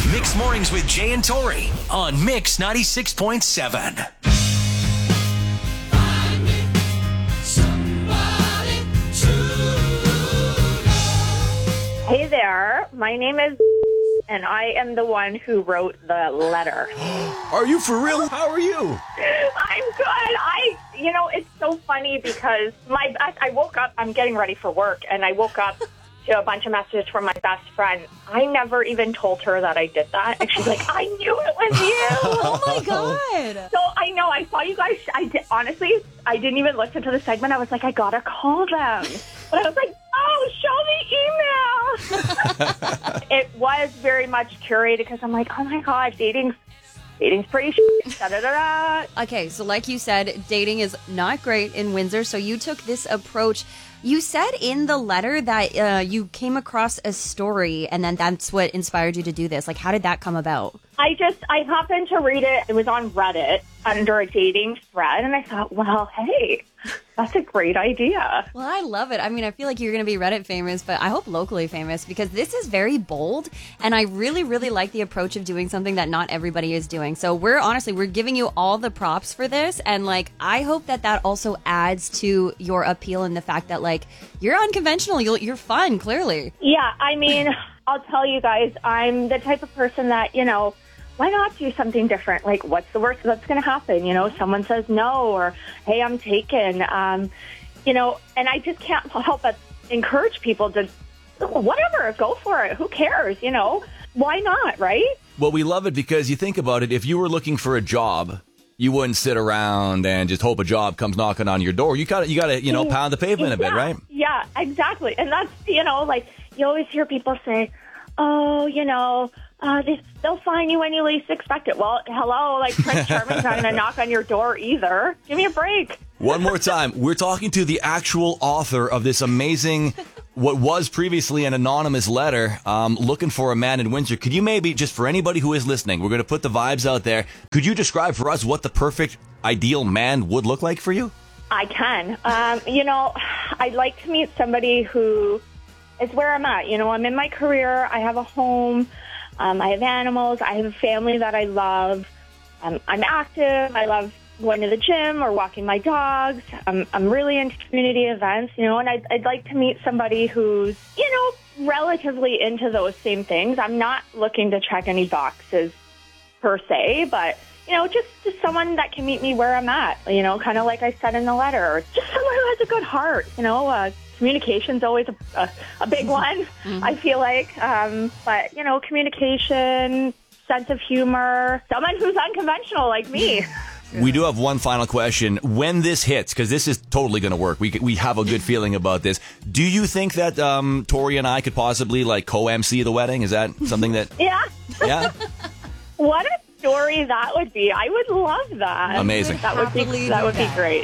Mixed Mornings with Jay and Tori on Mix 96.7. Hey there, my name is and I am the one who wrote the letter. Are you for real? How are you? I'm good. It's so funny because I woke up, I'm getting ready for work, and I woke up to a bunch of messages from my best friend. I never even told her that I did that. And she's like, I knew it was you. Oh, my God. So I know, I saw you guys. Honestly, I didn't even listen to the segment. I was like, I got to call them. But I was like, oh, show me email. It was very much curated because I'm like, oh, my God, dating's pretty shit. Da-da-da-da. Okay, so like you said, dating is not great in Windsor, so you took this approach. You said in the letter that you came across a story, and then that's what inspired you to do this. Like, how did that come about? I happened to read it. It was on Reddit under a dating thread, and I thought, well, hey, that's a great idea. Well, I love it. I mean, I feel like you're going to be Reddit famous, but I hope locally famous because this is very bold, and I really, really like the approach of doing something that not everybody is doing. So we're giving you all the props for this, and like, I hope that also adds to your appeal in the fact that like you're unconventional, you're fun, clearly. Yeah, I mean, I'll tell you guys, I'm the type of person that, why not do something different? Like, what's the worst that's going to happen? Someone says no, or, hey, I'm taken. And I just can't help but encourage people to, whatever, go for it. Who cares? Why not, right? Well, we love it because you think about it. If you were looking for a job, you wouldn't sit around and just hope a job comes knocking on your door. You got to, pound the pavement a bit, right? Yeah, exactly. And that's, like, you always hear people say, oh, they'll find you when you least expect it. Well, hello, like Prince Charming's not going to knock on your door either. Give me a break. One more time. We're talking to the actual author of this amazing, what was previously an anonymous letter, looking for a man in Windsor. Could you maybe, just for anybody who is listening, we're going to put the vibes out there. Could you describe for us what the perfect, ideal man would look like for you? I can. I'd like to meet somebody who is where I'm at. I'm in my career. I have a home. I have animals. I have a family that I love. I'm active. I love going to the gym or walking my dogs. I'm really into community events, and I'd like to meet somebody who's, relatively into those same things. I'm not looking to check any boxes per se, but, just someone that can meet me where I'm at, kind of like I said in the letter. Just someone who has a good heart, communication's always a big one, I feel like. But, communication, sense of humor, someone who's unconventional like me. We do have one final question. When this hits, because this is totally going to work, we have a good feeling about this. Do you think that Tori and I could possibly co-MC the wedding? Is that something that... Yeah. Yeah? What a story that would be. I would love that. Amazing. That would be great.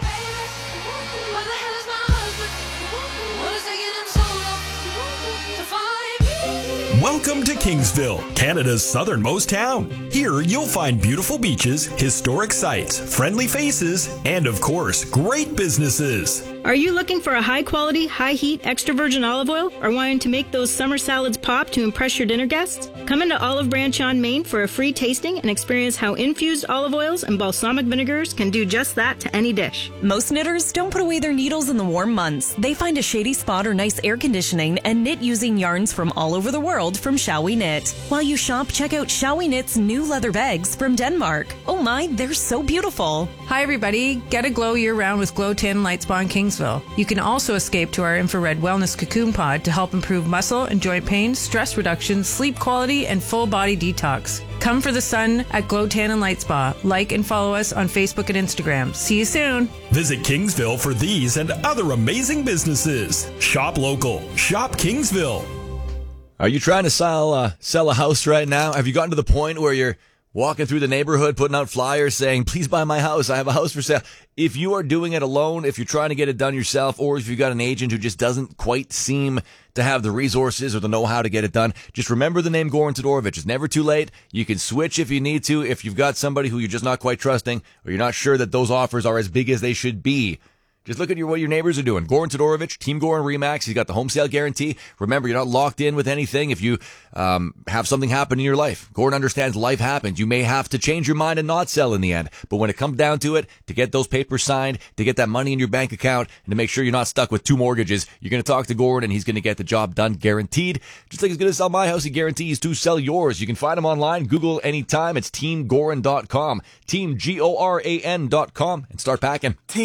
Welcome to Kingsville, Canada's southernmost town. Here you'll find beautiful beaches, historic sites, friendly faces, and of course, great businesses. Are you looking for a high-quality, high-heat, extra virgin olive oil or wanting to make those summer salads pop to impress your dinner guests? Come into Olive Branch on Main for a free tasting and experience how infused olive oils and balsamic vinegars can do just that to any dish. Most knitters don't put away their needles in the warm months. They find a shady spot or nice air conditioning and knit using yarns from all over the world from Shall We Knit. While you shop, check out Shall We Knit's new leather bags from Denmark. Oh my, they're so beautiful. Hi everybody, get a glow year-round with Glow Tan Light Spa in Kingsville. You can also escape to our infrared wellness cocoon pod to help improve muscle and joint pain, stress reduction, sleep quality, and full body detox. Come for the sun at Glow Tan and Light Spa. Like and follow us on Facebook and Instagram. See you soon. Visit Kingsville for these and other amazing businesses. Shop local. Shop Kingsville. Are you trying to sell a house right now? Have you gotten to the point where you're walking through the neighborhood, putting out flyers saying, please buy my house. I have a house for sale. If you are doing it alone, if you're trying to get it done yourself, or if you've got an agent who just doesn't quite seem to have the resources or the know-how to get it done, just remember the name Goran Todorovic. It's never too late. You can switch if you need to. If you've got somebody who you're just not quite trusting, or you're not sure that those offers are as big as they should be, Just look at what your neighbors are doing. Goran Todorovic, Team Goran Remax. He's got the home sale guarantee. Remember, you're not locked in with anything. If you have something happen in your life, Goran understands life happens. You may have to change your mind and not sell in the end. But when it comes down to it, to get those papers signed, to get that money in your bank account, and to make sure you're not stuck with 2 mortgages, you're going to talk to Goran, and he's going to get the job done, guaranteed. Just like he's going to sell my house, he guarantees to sell yours. You can find him online. Google anytime. It's teamgoran.com. Team, Goran.com, and start packing.